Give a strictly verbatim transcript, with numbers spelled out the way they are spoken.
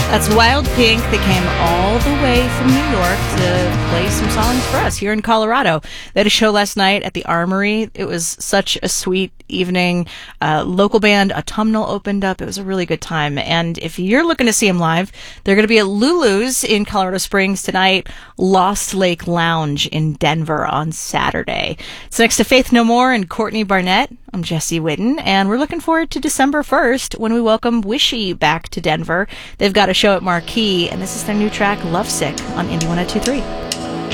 That's Wild Pink. They came all the way from New York to play some songs for us here in Colorado. They had a show last night at the Armory. It was such a sweet evening. Uh, local band Autumnal opened up. It was a really good time. And if you're looking to see them live, they're going to be at Lulu's in Colorado Springs tonight, Lost Lake Lounge in Denver on Saturday. It's next to Faith No More and Courtney Barnett. I'm Jesse Whitten, and we're looking forward to December first when we welcome Wishy back to Denver. They've got a show at Marquee, and this is their new track, Lovesick, on Indie one oh two three.